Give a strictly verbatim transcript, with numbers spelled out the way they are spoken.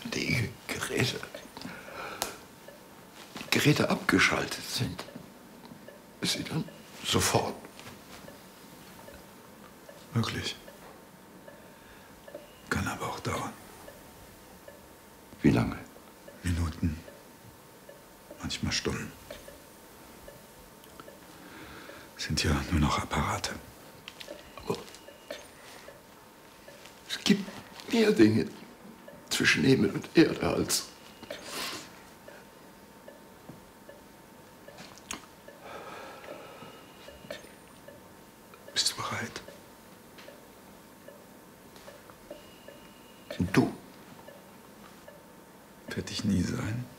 die Geräte, die Geräte abgeschaltet sind, ist sie dann sofort. Möglich. Kann aber auch dauern. Wie lange? Minuten. Manchmal Stunden. Es sind ja nur noch Apparate. Aber es gibt mehr Dinge zwischen Himmel und Erde als... Bist du bereit? Und du? Werde ich nie sein.